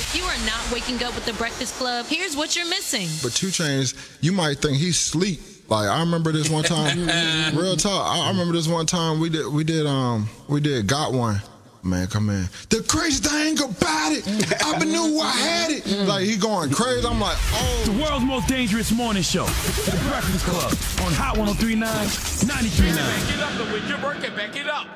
If you are not waking up with the Breakfast Club, here's what you're missing. But 2 Chainz, you might think he's sleep. Like, I remember this one time, real talk. I remember this one time we did Got One. Man, come in. The crazy thing about it, I knew I had it. Like, he going crazy. I'm like, oh. The world's most dangerous morning show. The Breakfast Club on Hot 103.9, 93.9. Back it up, the way you're working, back it up.